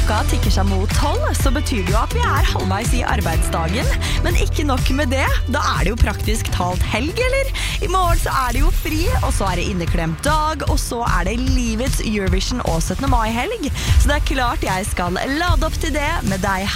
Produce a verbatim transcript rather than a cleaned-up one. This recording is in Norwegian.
klokka tikker seg mot tolv, så betyr det jo at vi er halvveis i arbeidsdagen. Men ikke nok med det, da er det jo praktisk talt helg, eller? I morgen så er det jo fri, og så er det inneklemt dag, og så er det livets Eurovision og syttende mai-helg. Så det er klart jeg skal lade opp til det med deg